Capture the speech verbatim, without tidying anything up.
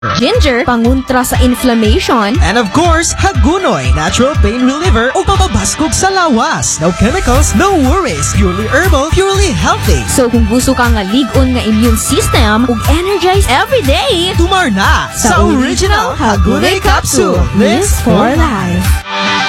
Ginger, panguntra sa inflammation. And of course, Hagunoy, natural pain reliever o papabaskog sa lawas. No chemicals, no worries. Purely herbal, purely healthy. So kung gusto ka nga ligon nga immune system ug energize every day, tumar na sa original Hagunoy Capsule. Live for life.